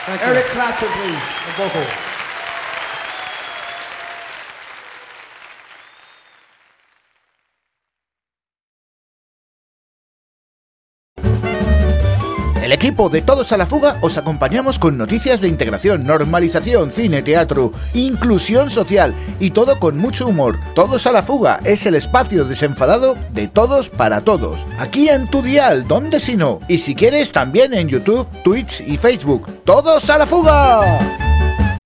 Eric Clapton, please, the vocal. El equipo de Todos a la Fuga os acompañamos con noticias de integración, normalización, cine, teatro, inclusión social y todo con mucho humor. Todos a la Fuga es el espacio desenfadado de todos para todos. Aquí en tu dial, ¿dónde si no? Y si quieres también en YouTube, Twitch y Facebook. ¡Todos a la Fuga!